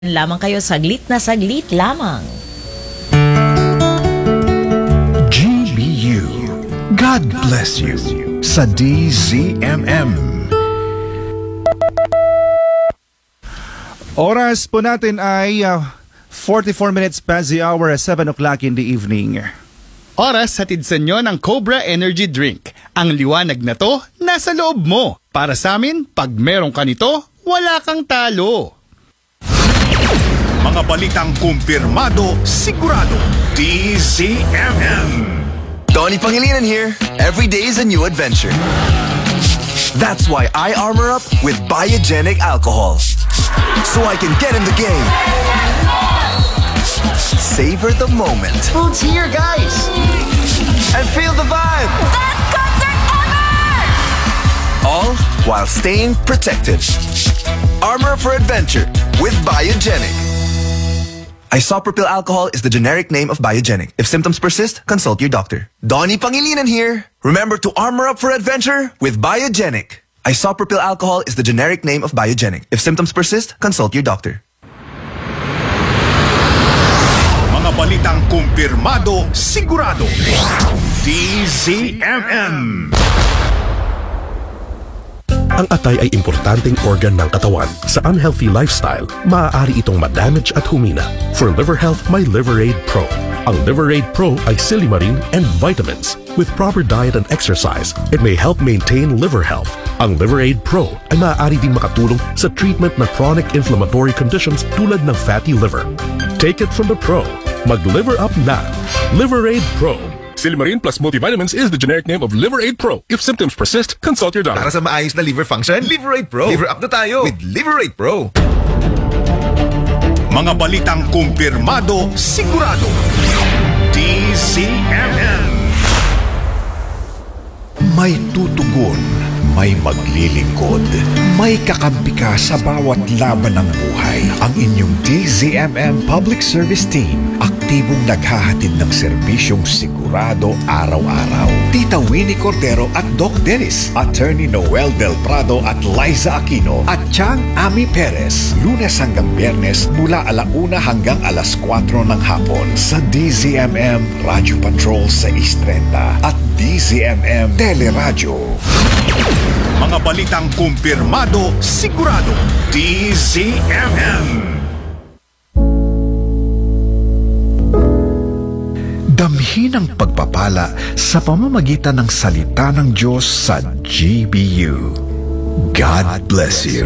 Lamang kayo saglit na saglit lamang. GBU, God bless you, sa DZMM. Oras po natin ay 44 minutes past the hour, 7 o'clock in the evening. Oras hatid sa inyo ng Cobra Energy Drink. Ang liwanag na to, nasa loob mo. Para sa amin, pag meron ka nito, wala kang talo. Mga balitang kumpirmado, sigurado, DZMM. Donnie Pangilinan here. Every day is a new adventure. That's why I armor up with Biogenic alcohol. So I can get in the game. Savor the moment. Food's here, guys! And feel the vibe. Best concert ever! All while staying protected. Armor for adventure with Biogenic. Isopropyl alcohol is the generic name of Biogenic. If symptoms persist, consult your doctor. Donnie Pangilinan here. Remember to armor up for adventure with Biogenic. Isopropyl alcohol is the generic name of Biogenic. If symptoms persist, consult your doctor. Mga balitang kumpirmado, sigurado, DZMM. Ang atay ay importanteng organ ng katawan. Sa unhealthy lifestyle, maaari itong ma-damage at humina. For liver health, may Liveraid Pro. Ang Liveraid Pro ay silimarin and vitamins. With proper diet and exercise, it may help maintain liver health. Ang Liveraid Pro ay maaari ding makatulong sa treatment ng chronic inflammatory conditions tulad ng fatty liver. Take it from the pro. Mag-liver up na. Liveraid Pro. Silimarin plus multivitamins is the generic name of Liveraid Pro. If symptoms persist, consult your doctor. Para sa maayos na liver function, Liveraid Pro. Liver up na tayo with Liveraid Pro. Mga balitang kumpirmado, sigurado, DZMM. May tutugon, may maglilingkod, may kakampi ka sa bawat laban ng buhay. Ang inyong DZMM Public Service Team, aktibong naghahatid ng serbisyong sigurado araw-araw. Tita Winnie Cordero at Doc Dennis, Attorney Noel Del Prado at Liza Aquino, at Chang Ami Perez, Lunes hanggang Biyernes mula 1:00 hanggang 4:00 ng hapon sa DZMM Radio Patrol 630 at DZMM Teleradyo. Mga balitang kumpirmado, sigurado, DZMM. Damhin ang pagpapala sa pamamagitan ng salita ng Diyos sa GBU. God bless you.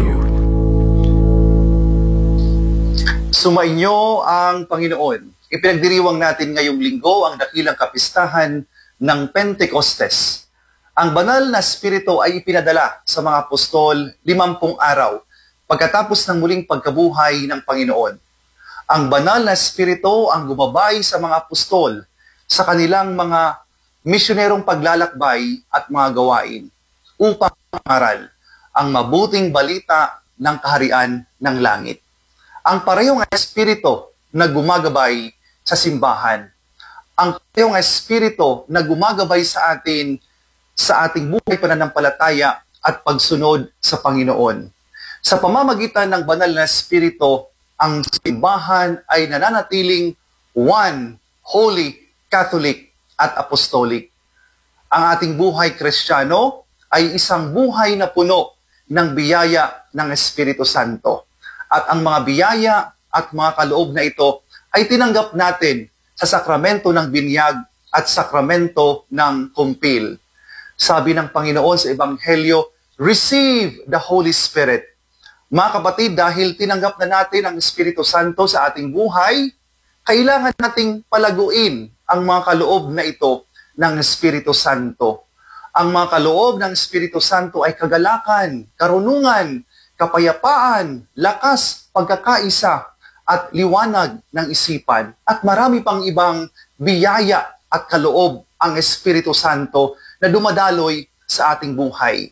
Sumainyo ang Panginoon. Ipinagdiriwang natin ngayong linggo ang dakilang kapistahan ng Pentecostes. Ang banal na Espiritu ay ipinadala sa mga apostol 50 araw pagkatapos ng muling pagkabuhay ng Panginoon. Ang banal na Espiritu ang gumabay sa mga apostol sa kanilang mga misyonerong paglalakbay at mga gawain upang mangaral ang mabuting balita ng kaharian ng langit. Ang parehong Espiritu na gumagabay sa simbahan, ang parehong Espiritu na gumagabay sa atin sa ating buhay pananampalataya at pagsunod sa Panginoon. Sa pamamagitan ng banal na Espiritu, ang simbahan ay nananatiling one, holy, Catholic at Apostolic. Ang ating buhay Kristiyano ay isang buhay na puno ng biyaya ng Espiritu Santo. At ang mga biyaya at mga kaloob na ito ay tinanggap natin sa sakramento ng binyag at sakramento ng kumpil. Sabi ng Panginoon sa Ebanghelyo, receive the Holy Spirit. Mga kapatid, dahil tinanggap na natin ang Espiritu Santo sa ating buhay, kailangan nating palaguin ang mga kaloob na ito ng Espiritu Santo. Ang mga kaloob ng Espiritu Santo ay kagalakan, karunungan, kapayapaan, lakas, pagkakaisa, at liwanag ng isipan. At marami pang ibang biyaya at kaloob ang Espiritu Santo na dumadaloy sa ating buhay.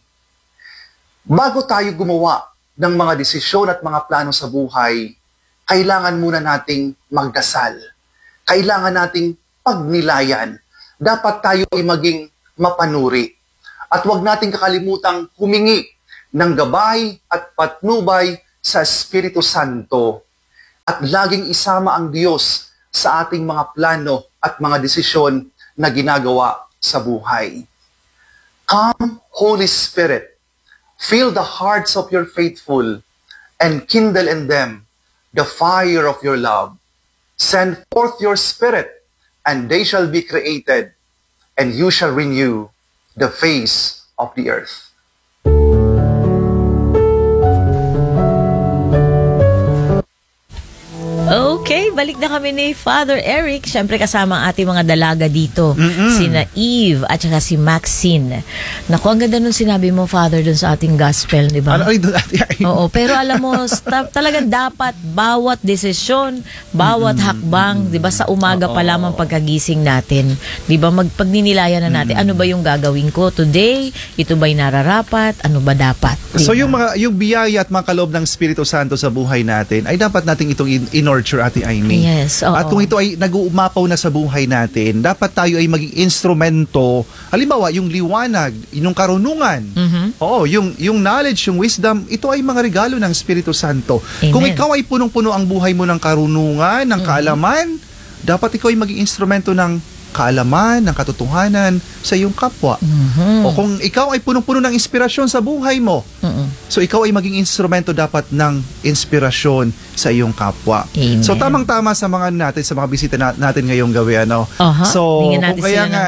Bago tayo gumawa ng mga desisyon at mga plano sa buhay, kailangan muna nating magdasal. Kailangan nating pagnilayan. Dapat tayo ay maging mapanuri. At huwag nating kakalimutang humingi ng gabay at patnubay sa Espiritu Santo. at laging isama ang Diyos sa ating mga plano at mga desisyon na ginagawa sa buhay. Come, Holy Spirit, fill the hearts of your faithful and kindle in them the fire of your love. Send forth your Spirit, and they shall be created, and you shall renew the face of the earth. Okay, balik na kami ni Father Eric. Siyempre kasama ang ating mga dalaga dito. Sina Eve at saka si Maxine. Naku, ang ganda nung sinabi mo, Father, dun sa ating gospel, di ba? Ano ay doon ate? Oo, pero alam mo, talagang dapat bawat desisyon, bawat hakbang, 'di ba, sa umaga pa lamang pagkagising natin, 'di ba, pagninilayan na natin, ano ba yung gagawin ko today? Ito ba'y nararapat? Ano ba dapat? So Diba? yung biyaya at mga kaloob ng Espiritu Santo sa buhay natin ay dapat nating itong in-nurture, Ate Aimee. Yes, oo. At kung ito ay nag-uumapaw na sa buhay natin, dapat tayo ay maging instrumento. Halimbawa, yung liwanag, yung karunungan, oo, yung knowledge, yung wisdom, ito ay mga regalo ng Espiritu Santo. Amen. Kung ikaw ay punong-puno ang buhay mo ng karunungan, ng kaalaman, dapat ikaw ay maging instrumento ng kaalaman, ng katotohanan sa iyong kapwa. O kung ikaw ay punong-puno ng inspirasyon sa buhay mo, so ikaw ay maging instrumento dapat ng inspirasyon sa iyong kapwa. Amen. So tamang-tama sa mga natin, sa mga bisita natin ngayong gabi, ano? Aha, So bigyan natin kung kaya sila nga,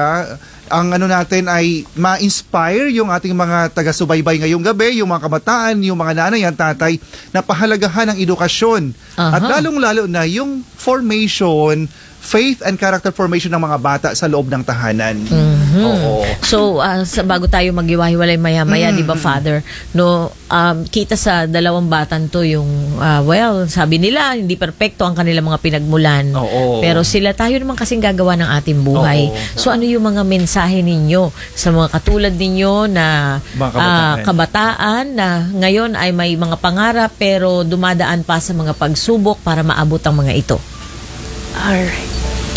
ang ano natin ay ma-inspire yung ating mga taga-subaybay ngayong gabi, yung mga kabataan, yung mga nanay at tatay, na pahalagahan ang edukasyon. At lalong-lalo na yung formation, faith and character formation ng mga bata sa loob ng tahanan. Oo. So, bago tayo maghiwa-hiwalay maya-maya, di ba, Father, no, kita sa dalawang batan to yung, sabi nila, hindi perpekto ang kanilang mga pinagmulan. Oo. Pero sila, tayo naman kasing gagawa ng ating buhay. Oo. So, ano yung mga mensahe ninyo sa mga katulad ninyo na Mga kabataan na ngayon ay may mga pangarap pero dumadaan pa sa mga pagsubok para maabot ang mga ito? Alright.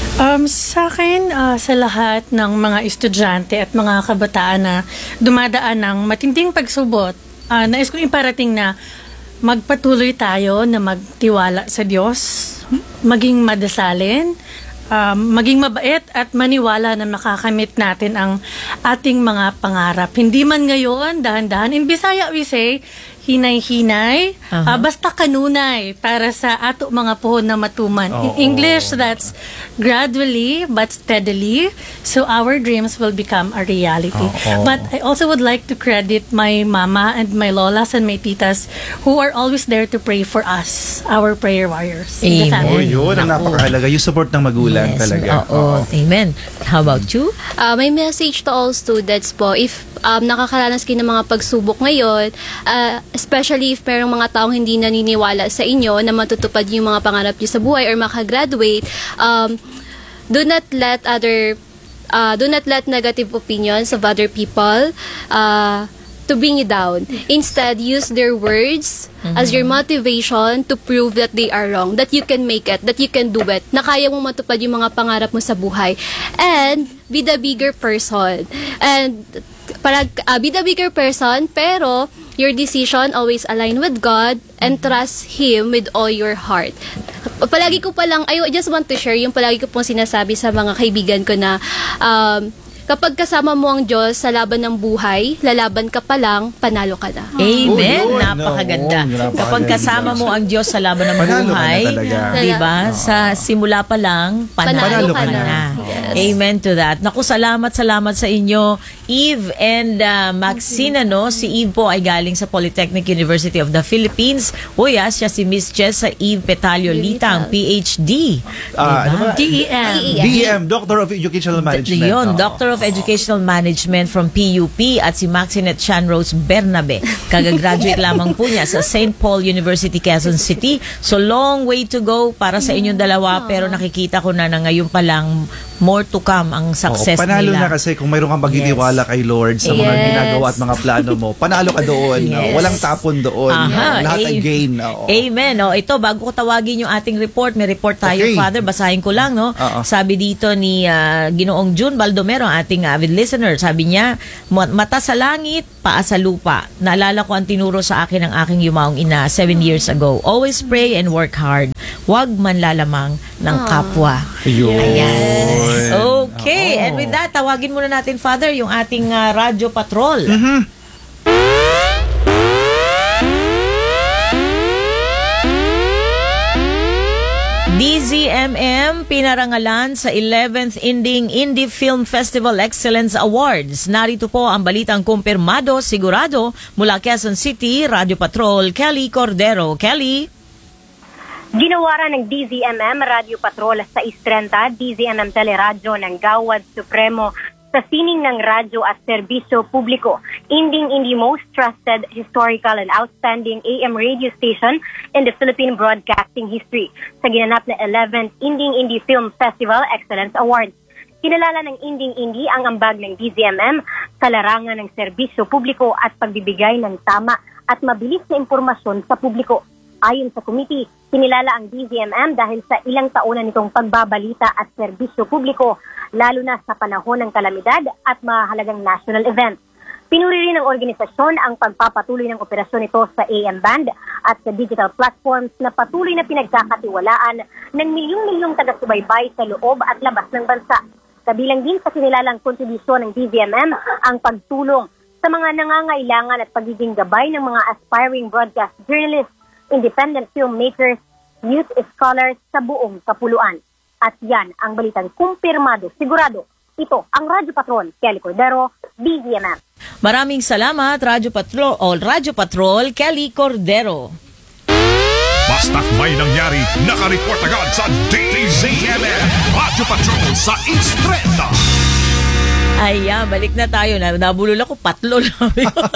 Sa akin, sa lahat ng mga estudyante at mga kabataan na dumadaan ng matinding pagsubot, nais kong iparating na magpatuloy tayo na magtiwala sa Diyos, maging madasalin, maging mabait at maniwala na makakamit natin ang ating mga pangarap. Hindi man ngayon, dahan-dahan. In Bisaya we say, hinay-hinay, basta kanunay para sa ato mga pohon na matuman. In English, that's gradually but steadily, so our dreams will become a reality. But I also would like to credit my mama and my lolas and my titas who are always there to pray for us, our prayer warriors. in the Amen. family. Yun, ang napakahalaga. Yung support ng magulang talaga. Oo. Amen. How about you? My message to all students po, if nakakaranas kayo ng mga pagsubok ngayon, especially if merong mga taong hindi naniniwala sa inyo na matutupad yung mga pangarap niyo sa buhay or makagraduate, do not let negative opinions of other people to bring you down. Instead, use their words as your motivation to prove that they are wrong, that you can make it, that you can do it, na kaya mong matupad yung mga pangarap mo sa buhay. And be the bigger person. And be the bigger person, pero your decision always align with God and trust Him with all your heart. Palagi ko palang, I just want to share yung palagi ko pong sinasabi sa mga kaibigan ko na kapag kasama mo ang Diyos sa laban ng buhay, lalaban ka pa lang, panalo ka na. Amen. Oh, yun. Napakaganda. Oo, napakaganda. Kapag kasama mo ang Diyos sa laban ng Panalo ka na buhay, talaga. di ba? Sa simula pa lang, panalo ka na. Yes. Amen to that. Naku, salamat sa inyo, Eve and Maxine, no? Si Eve po ay galing sa Polytechnic University of the Philippines. Siya si Miss Jessa Eve Petalio Litang, PhD. Ano ba? DEM. DEM, Doctor of Educational Management. Yun, Oo. Doctor of Educational Management from PUP at si Maxinette Shanrose Bernabe. Kagagraduate lamang po niya sa St. Paul University, Quezon City. So long way to go para sa inyong dalawa, pero nakikita ko na ngayong pa lang more to come ang success panalo nila. na kasi kung mayroon kang maginiwala kay Lord sa mga Yes. ginagawa at mga plano mo, panalo ka doon. Yes. Walang tapon doon. Aha, Lahat ay gain. Oo. Amen. Ito, bago ko tawagin yung ating report, may report tayo, Okay. Father. Basahin ko lang, no? Oo. Sabi dito ni Ginoong June Baldomero, ang ating avid listener. Sabi niya, mata sa langit, paa sa lupa. Naalala ko ang tinuro sa akin ng aking yumaong ina 7 years ago. Always pray and work hard. Huwag manlalamang ng kapwa. Ayun. Ayan. Okay. And with that, tawagin muna natin, Father, yung ating Radyo Patrol. DZMM pinarangalan sa 11th Indie Film Festival Excellence Awards. Narito po ang balitang kumpirmado, sigurado mula Quezon City, Radyo Patrol, Kelly Cordero. Kelly? Ginawaran ng DZMM Radio Patrol sa 6:30 DZMM Teleradyo ng Gawad Supremo sa sining ng radyo at serbisyo publiko. Indie most trusted, historical and outstanding AM radio station in the Philippine broadcasting history sa ginanap na 11th Indie Film Festival Excellence Awards. Kinalala ng Indie ang ambag ng DZMM sa larangan ng serbisyo publiko at pagbibigay ng tama at mabilis na impormasyon sa publiko. Ayon sa committee, kinilala ang DZMM dahil sa ilang taon na nitong pagbabalita at serbisyo publiko, lalo na sa panahon ng kalamidad at mahalagang national event. Pinuri rin ng organisasyon ang pagpapatuloy ng operasyon nito sa AM band at sa digital platforms na patuloy na pinagkakatiwalaan ng milyong-milyong taga-subaybay sa loob at labas ng bansa. Kabilang din sa kinilalang kontribusyon ng DZMM ang pagtulong sa mga nangangailangan at pagiging gabay ng mga aspiring broadcast journalists, independent filmmakers, youth scholars sa buong kapuluan. At yan ang balitang kumpirmado, sigurado. Ito ang Radyo Patrol, Kelly Cordero, DZMM. Maraming salamat, Radyo Patrol, Kelly Cordero. Basta't may nangyari, nakareport agad sa DZMM Radyo Patrol sa East 30. Ayan, balik na tayo. Nabulol ako, patlo lang.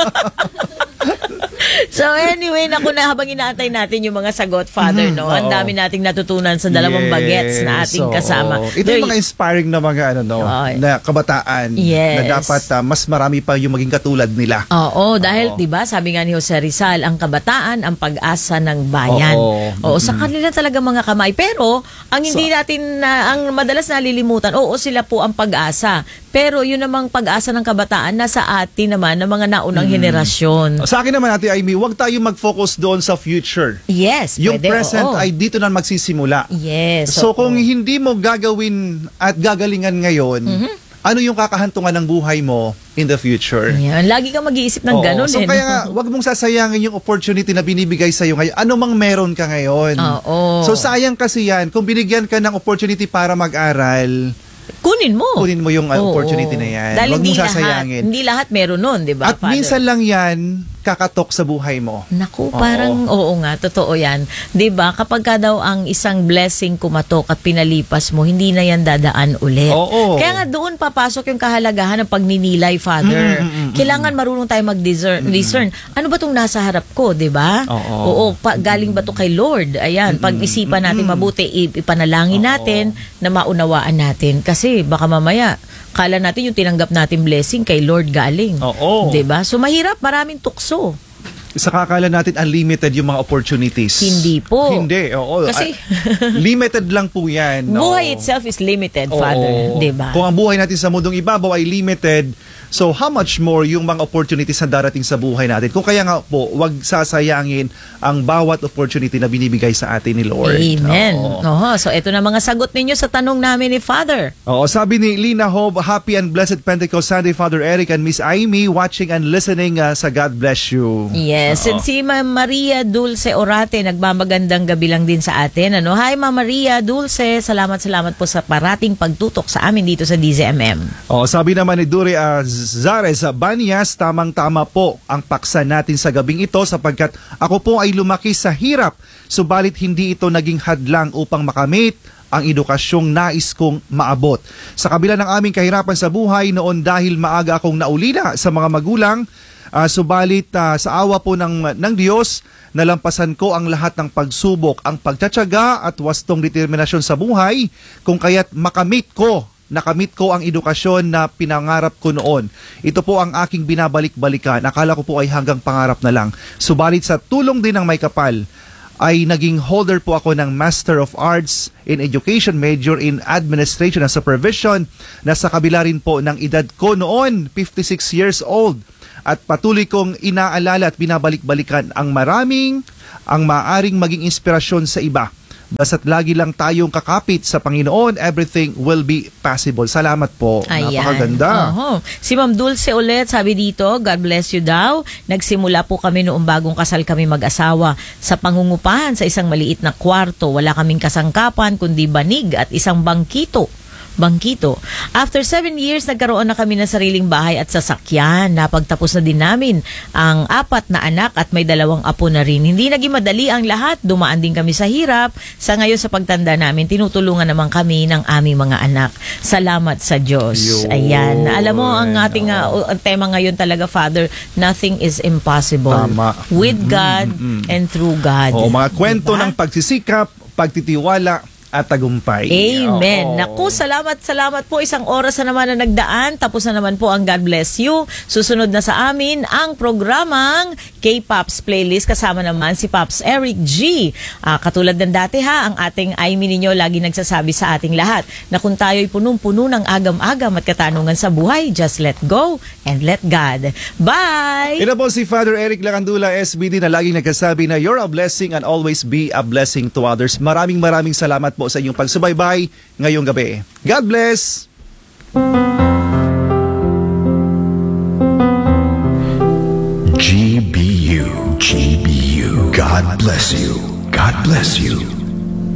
So anyway, naku na habang inaantay natin yung mga sagot, Father, no? Ang dami nating natutunan sa dalawang bagets na ating kasama. Ito yung mga inspiring na mga na kabataan na dapat mas marami pa yung maging katulad nila. Oo, dahil 'di ba, sabi nga ni Jose Rizal, ang kabataan ang pag-asa ng bayan. Oo, sa kanila talaga mga kamay. Pero ang hindi natin ang madalas nalilimutan, sila po ang pag-asa. Pero yun namang pag-asa ng kabataan nasa atin naman ng mga naunang henerasyon. Sa akin naman, Ate Amy, huwag tayo mag-focus doon sa future. Yes, yung pwede, present ay dito na magsisimula. Yes. So kung hindi mo gagawin at gagalingan ngayon, ano yung kakahantungan ng buhay mo in the future? Yan. Lagi kang mag-iisip ng ganun. So kaya nga, huwag mong sasayangin yung opportunity na binibigay sa'yo ngayon. Ano mang meron ka ngayon. So sayang kasi yan. Kung binigyan ka ng opportunity para mag-aral, kunin mo yung opportunity na yan. Dahil huwag mong sasayangin. Hindi lahat meron nun, di ba, At Father? minsan lang yan kakatok sa buhay mo. Naku, parang oo nga, totoo yan. 'Di ba? Kapag ka daw ang isang blessing kumatok at pinalipas mo, hindi na yan dadaan ulit. Kaya nga doon papasok yung kahalagahan ng pagninilay, Father. Kailangan marunong tayo mag-discern. Ano ba tong nasa harap ko, 'di ba? Galing ba to kay Lord? Ayan, pag-isipan natin mabuti, ipanalangin natin na maunawaan natin kasi baka mamaya kala natin yung tinanggap natin blessing kay Lord galing. 'Di ba? So mahirap, maraming tukso. Sa kakala natin unlimited yung mga opportunities. Hindi po. Hindi, Kasi limited lang po yan. Buhay itself is limited, Father. Diba? Kung ang buhay natin sa mundong ibabaw ay limited, so how much more yung mga opportunities na darating sa buhay natin? Kung kaya nga po, wag sasayangin ang bawat opportunity na binibigay sa atin ni Lord. Amen. So ito na mga sagot ninyo sa tanong namin ni Father. Sabi ni Lina Hob, happy and blessed Pentecost Sunday, Father Eric and Miss Amy, watching and listening sa God Bless You. Yes. And si Ma'am Maria Dulce Orate, nagmamagandang gabi lang din sa atin. Hi, Ma'am Maria Dulce. Salamat po sa parating pagtutok sa amin dito sa DZMM. Sabi naman ni Dure Zares Banyas, tamang-tama po ang paksa natin sa gabing ito sapagkat ako po ay lumaki sa hirap, subalit hindi ito naging hadlang upang makamit ang edukasyong nais kong maabot. Sa kabila ng aming kahirapan sa buhay noon dahil maaga akong naulila sa mga magulang, subalit sa awa po ng Diyos, nalampasan ko ang lahat ng pagsubok, ang pagtsatsaga at wastong determinasyon sa buhay, kung kaya't makamit ko nakamit ko ang edukasyon na pinangarap ko noon. Ito po ang aking binabalik-balikan. Akala ko po ay hanggang pangarap na lang. Subalit sa tulong din ng may kapal, ay naging holder po ako ng Master of Arts in Education, major in Administration and Supervision, na sa kabila rin po ng edad ko noon, 56 years old. At patuloy kong inaalala at binabalik-balikan ang maaring maging inspirasyon sa iba. Basta't lagi lang tayong kakapit sa Panginoon, everything will be possible. Salamat po. Ayan. Napakaganda. Oho. Si Ma'am Dulce ulit, sabi dito, God bless you daw. Nagsimula po kami noong bagong kasal kami mag-asawa sa pangungupahan sa isang maliit na kwarto. Wala kaming kasangkapan kundi banig at isang bangkito. After 7 years, nagkaroon na kami ng sariling bahay at sasakyan. Napagtapos na din namin ang 4 na anak at may 2 apo na rin. Hindi naging madali ang lahat. Dumaan din kami sa hirap. Sa ngayon, sa pagtanda namin, tinutulungan naman kami ng aming mga anak. Salamat sa Diyos. Yun. Ayan. Alam mo, ang ating ang tema ngayon talaga, Father, nothing is impossible. Tama. With God and through God. Mga kwento Diba? ng pagsisikap, pagtitiwala, at tagumpay. Amen. Oo. Naku, salamat po. Isang oras na naman na nagdaan. Tapos na naman po ang God Bless You. Susunod na sa amin ang programang K-Pops Playlist. Kasama naman si Pops Eric G. Katulad ng dati ang ating Aimee ninyo lagi nagsasabi sa ating lahat na kung tayo'y punong-puno ng agam-agam at katanungan sa buhay, just let go and let God. Bye! Ito po si Father Eric Lacandula, SBD, na laging nagsasabi na you're a blessing and always be a blessing to others. Maraming salamat po sa inyong pagsubaybay ngayong gabi. God bless! GBU. God bless you. God bless you.